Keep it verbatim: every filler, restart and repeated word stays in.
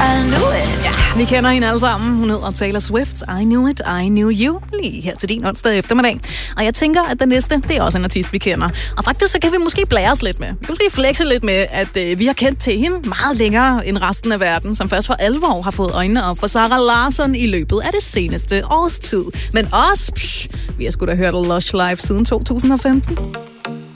knew it. Ja, vi kender hende alle sammen. Hun hedder Taylor Swift. I knew it, I knew you. Lige her til din onsdag eftermiddag. Og jeg tænker, at den næste, det er også en artist, vi kender. Og faktisk så kan vi måske blære os lidt med. Vi kan måske flexe lidt med, at øh, vi har kendt til hende meget længere end resten af verden, som først for alvor har fået øjnene op for Zara Larsson i løbet af det seneste års tid. Men også, psh, vi har sgu da hørt Lush Live siden to tusind og femten.